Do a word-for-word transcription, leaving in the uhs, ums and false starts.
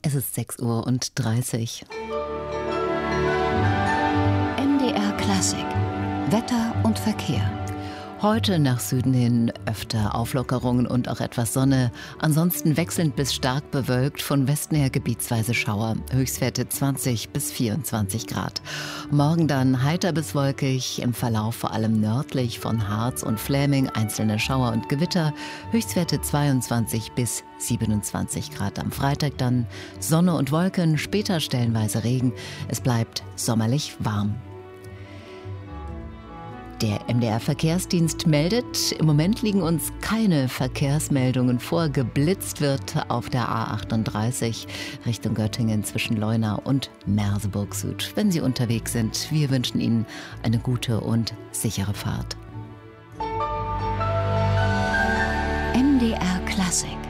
Es ist sechs Uhr und dreißig. M D R Klassik. Wetter und Verkehr. Heute nach Süden hin öfter Auflockerungen und auch etwas Sonne. Ansonsten wechselnd bis stark bewölkt, von Westen her gebietsweise Schauer. Höchstwerte zwanzig bis vierundzwanzig Grad. Morgen dann heiter bis wolkig, im Verlauf vor allem nördlich von Harz und Fläming einzelne Schauer und Gewitter. Höchstwerte zweiundzwanzig bis siebenundzwanzig Grad. Am Freitag dann Sonne und Wolken, später stellenweise Regen. Es bleibt sommerlich warm. Der M D R-Verkehrsdienst meldet, im Moment liegen uns keine Verkehrsmeldungen vor. Geblitzt wird auf der A achtunddreißig Richtung Göttingen zwischen Leuna und Merseburg Süd. Wenn Sie unterwegs sind, wir wünschen Ihnen eine gute und sichere Fahrt. M D R Klassik.